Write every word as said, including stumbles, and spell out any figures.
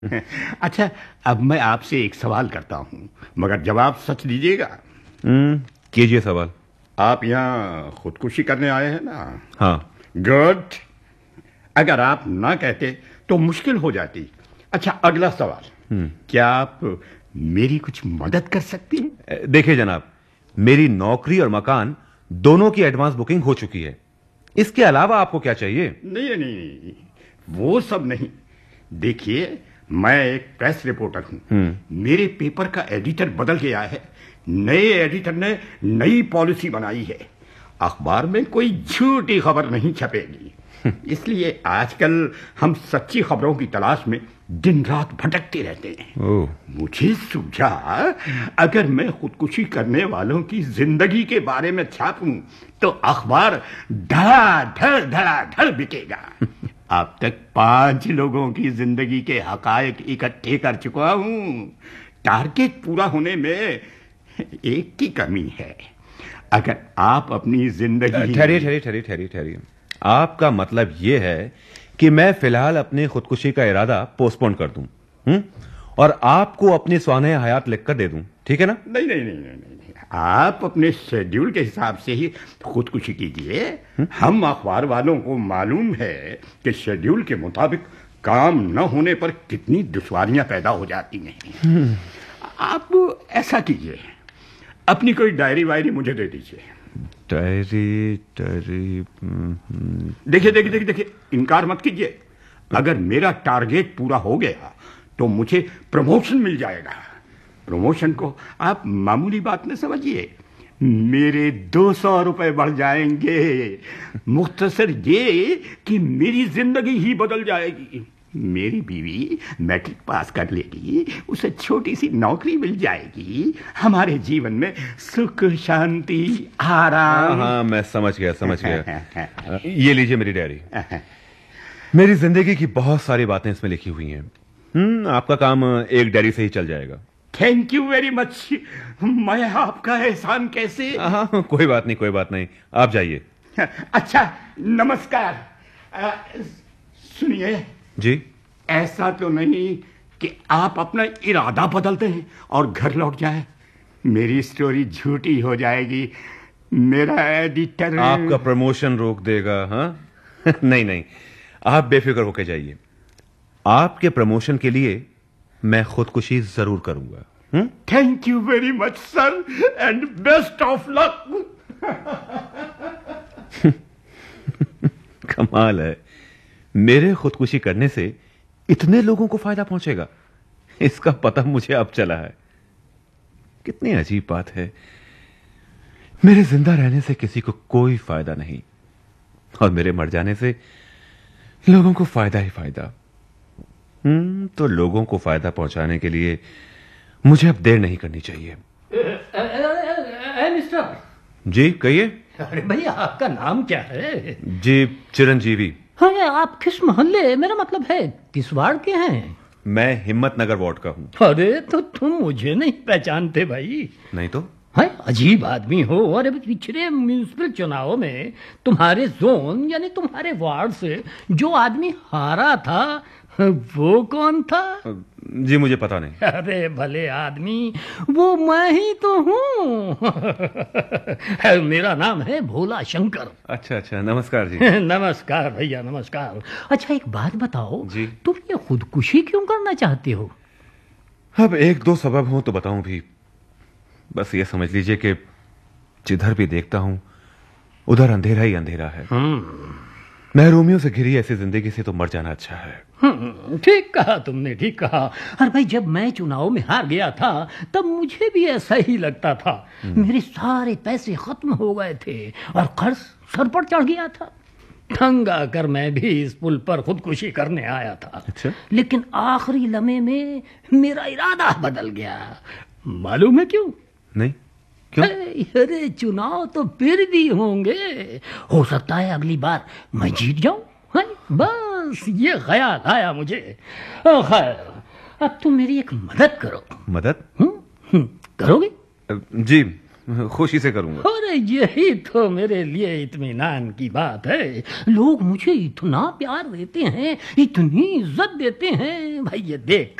अच्छा, अब मैं आपसे एक सवाल करता हूँ, मगर जवाब सच दीजिएगा। हम्म कीजिए सवाल। आप यहाँ खुदकुशी करने आए हैं ना? हाँ। गुड। अगर आप ना कहते तो मुश्किल हो जाती। अच्छा, अगला सवाल, क्या आप मेरी कुछ मदद कर सकती हैं? देखिए जनाब, मेरी नौकरी और मकान दोनों की एडवांस बुकिंग हो चुकी है। इसके अलावा आपको क्या चाहिए? नहीं नहीं नहीं, वो सब नहीं। देखिए, मैं एक प्रेस रिपोर्टर हूं। मेरे पेपर का एडिटर बदल गया है। नए एडिटर ने नई पॉलिसी बनाई है। अखबार में कोई झूठी खबर नहीं छपेगी। इसलिए आजकल हम सच्ची खबरों की तलाश में दिन रात भटकते रहते हैं। ओह। मुझे सूझा, अगर मैं खुदकुशी करने वालों की जिंदगी के बारे में छापूं तो अखबार धड़ाधड़ धड़ाधड़ बिकेगा। अब तक पांच लोगों की जिंदगी के हकायक इकट्ठे कर चुका हूं। टारगेट पूरा होने में एक की कमी है। अगर आप अपनी जिंदगी... ठहरिए ठहरिए ठहरिए ठहरिए ठहरिए आपका मतलब यह है कि मैं फिलहाल अपनी खुदकुशी का इरादा पोस्टपोन कर दूं, हुँ? और आपको अपनी स्वाने हयात लिखकर दे दूं, ठीक है ना? नहीं नहीं नहीं नहीं, नहीं। आप अपने शेड्यूल के हिसाब से ही खुदकुशी कीजिए। हम अखबार वालों को मालूम है कि शेड्यूल के मुताबिक काम न होने पर कितनी दुश्वारियां पैदा हो जाती हैं। आप ऐसा कीजिए, अपनी कोई डायरी वायरी मुझे दे दीजिए। डायरी डायरी देखिए देखिए देखिए देखिए, इनकार मत कीजिए। अगर मेरा टारगेट पूरा हो गया तो मुझे प्रमोशन मिल जाएगा। प्रमोशन को आप मामूली बात न समझिए। मेरे दो सौ रुपए बढ़ जाएंगे। मुख्तसर ये कि मेरी जिंदगी ही बदल जाएगी। मेरी बीवी मैट्रिक पास कर लेगी, उसे छोटी सी नौकरी मिल जाएगी। हमारे जीवन में सुख शांति आराम... हाँ, हाँ मैं समझ गया समझ गया। ये लीजिए मेरी डायरी। मेरी जिंदगी की बहुत सारी बातें इसमें लिखी हुई हैं। हम्म आपका काम एक डायरी से ही चल जाएगा। Thank you very much. मैं आपका एहसान कैसे... हाँ कोई बात नहीं कोई बात नहीं, आप जाइए। अच्छा, नमस्कार। आ, सुनिए जी। ऐसा तो नहीं कि आप अपना इरादा बदलते हैं और घर लौट जाए? मेरी स्टोरी झूठी हो जाएगी। मेरा एडिटर आपका प्रमोशन रोक देगा। हाँ नहीं नहीं, आप बेफिक्र होकर जाइए। आपके प्रमोशन के लिए मैं खुदकुशी जरूर करूंगा। Thank you very much sir, and best of luck. कमाल है, मेरे खुदकुशी करने से इतने लोगों को फायदा पहुंचेगा, इसका पता मुझे अब चला है। कितनी अजीब बात है, मेरे जिंदा रहने से किसी को कोई फायदा नहीं और मेरे मर जाने से लोगों को फायदा ही फायदा। हम्म तो लोगों को फायदा पहुंचाने के लिए मुझे अब देर नहीं करनी चाहिए। ए, ए, ए, ए, मिस्टर जी कहिए। अरे भैया, आपका नाम क्या है? जी चिरंजीवी। हाँ, आप किस मोहल्ले, मेरा मतलब है किस वार्ड के हैं? मैं हिम्मतनगर वार्ड का हूँ। अरे तो तुम मुझे नहीं पहचानते भाई? नहीं तो? हाँ, अजीब आदमी हो। अरे पिछले म्यूनिसिपल चुनाव में तुम्हारे जोन यानी तुम्हारे वार्ड से जो आदमी हारा था वो कौन था? जी मुझे पता नहीं। अरे भले आदमी, वो मैं ही तो हूँ। मेरा नाम है भोला शंकर। अच्छा अच्छा, नमस्कार जी। नमस्कार भैया, नमस्कार। अच्छा एक बात बताओ जी। तुम ये खुदकुशी क्यों करना चाहते हो? अब एक दो सबब हो तो बताऊं भी। बस ये समझ लीजिए कि जिधर भी देखता हूं उधर अंधेरा ही अंधेरा है। महरूमियों से घिरी ऐसी जिंदगी से तो मर जाना अच्छा है। ठीक कहा तुमने, ठीक कहा। अरे भाई, जब मैं चुनाव में हार गया था तब मुझे भी ऐसा ही लगता था। मेरे सारे पैसे खत्म हो गए थे और कर्ज सर पर चढ़ गया था। तंग आकर मैं भी इस पुल पर खुदकुशी करने आया था। अच्छा? लेकिन आखिरी लम्हे में मेरा इरादा बदल गया। मालूम है क्यों? नहीं, क्यों? अरे चुनाव तो फिर भी होंगे, हो सकता है अगली बार मैं जीत जाऊं। बस ये ख्याल आया मुझे। खैर, अब तुम मेरी एक मदद करो। मदद? हुँ? हुँ, करोगे? जी खुशी से करूंगा। अरे यही तो मेरे लिए इत्मीनान की बात है। लोग मुझे इतना प्यार देते हैं, इतनी इज्जत देते हैं, भाई ये देख